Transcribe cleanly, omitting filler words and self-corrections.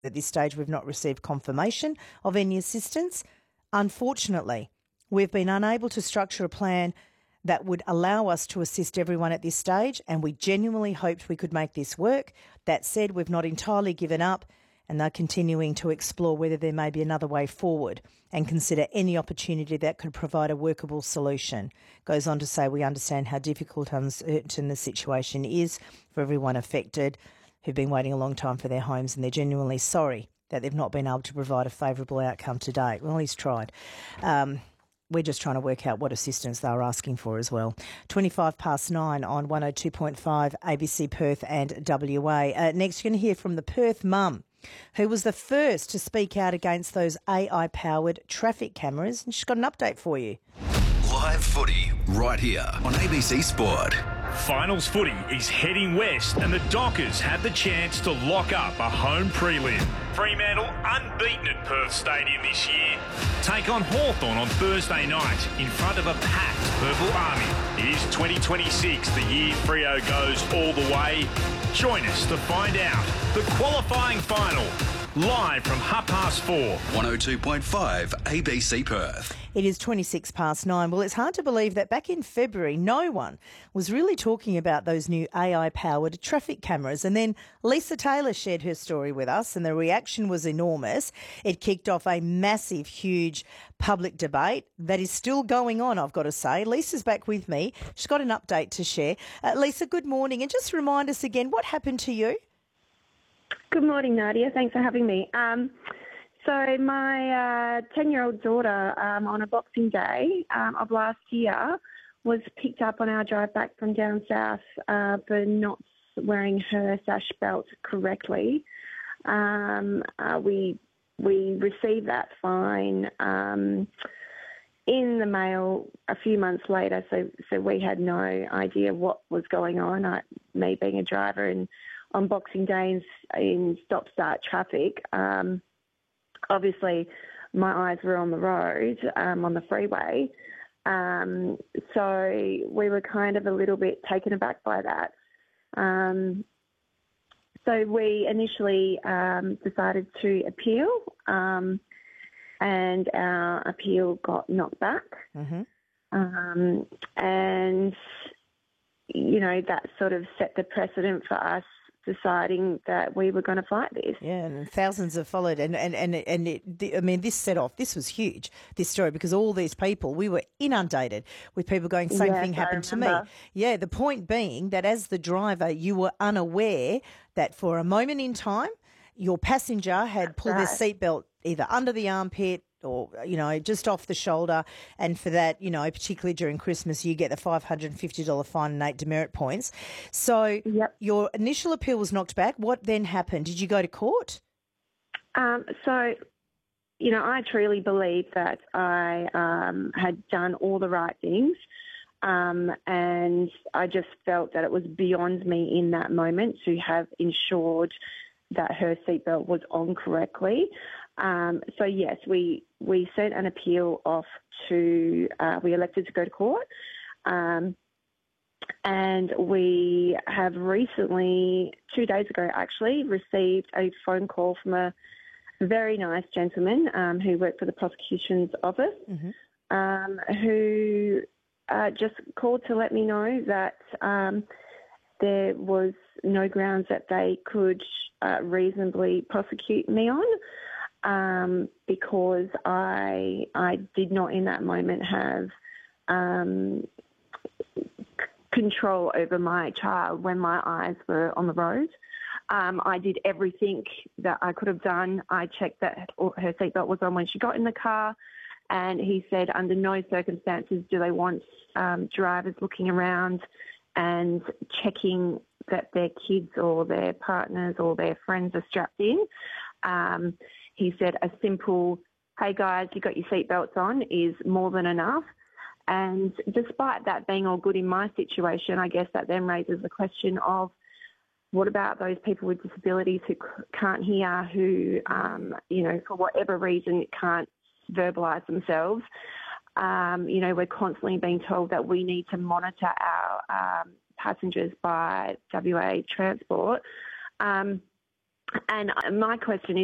At this stage, we've not received confirmation of any assistance. Unfortunately, we've been unable to structure a plan that would allow us to assist everyone at this stage, and we genuinely hoped we could make this work. That said, we've not entirely given up, and they're continuing to explore whether there may be another way forward and consider any opportunity that could provide a workable solution. Goes on to say, we understand how difficult and uncertain the situation is for everyone affected who've been waiting a long time for their homes, and they're genuinely sorry that they've not been able to provide a favourable outcome to date. Well, he's tried. We're just trying to work out what assistance they're asking for as well. 9 on 102.5 ABC Perth and WA. Next, you're going to hear from the Perth mum, who was the first to speak out against those AI-powered traffic cameras, and she's got an update for you. Live footy right here on ABC Sport. Finals footy is heading west and the Dockers have the chance to lock up a home prelim. Fremantle unbeaten at Perth Stadium this year. Take on Hawthorn on Thursday night in front of a packed Purple Army. It is 2026, the year Freo goes all the way. Join us to find out the qualifying final, live from 4:30. 102.5 ABC Perth. It is 9. Well, it's hard to believe that back in February, no one was really talking about those new AI-powered traffic cameras. And then Lisa Taylor shared her story with us, and the reaction was enormous. It kicked off a massive, huge public debate that is still going on, I've got to say. Lisa's back with me. She's got an update to share. Lisa, good morning. And just remind us again, what happened to you? Good morning, Nadia. Thanks for having me. So my 10-year-old daughter on a Boxing Day of last year was picked up on our drive back from down south for not wearing her sash belt correctly. We received that fine in the mail a few months later, so we had no idea what was going on. Me being a driver on Boxing Day in stop-start traffic, obviously my eyes were on the road, on the freeway, so we were kind of a little bit taken aback by that. So we initially decided to appeal, and our appeal got knocked back. Mm-hmm. And, you know, that sort of set the precedent for us deciding that we were going to fight this. Yeah, and thousands have followed, and this set off. This was huge, this story, because all these people, we were inundated with people going, same thing happened to me. Yeah, the point being that as the driver, you were unaware that for a moment in time, your passenger had pulled their seatbelt either under the armpit or, you know, just off the shoulder. And for that, you know, particularly during Christmas, you get the $550 fine and 8 demerit points. So your initial appeal was knocked back. What then happened? Did you go to court? So, you know, I truly believe that I had done all the right things. And I just felt that it was beyond me in that moment to have ensured that her seatbelt was on correctly. So yes, we sent an appeal off to, we elected to go to court. And we have recently, 2 days ago actually, received a phone call from a very nice gentleman who worked for the prosecution's office, who just called to let me know that there was no grounds that they could reasonably prosecute me on, because I did not in that moment have control over my child when my eyes were on the road. I did everything that I could have done. I checked that her seatbelt was on when she got in the car, and he said under no circumstances do they want drivers looking around and checking that their kids or their partners or their friends are strapped in. He said a simple, hey guys, you got your seatbelts on is more than enough. And despite that being all good in my situation, I guess that then raises the question of what about those people with disabilities who can't hear, who, you know, for whatever reason can't verbalise themselves. You know, we're constantly being told that we need to monitor our passengers by WA Transport. And my question is,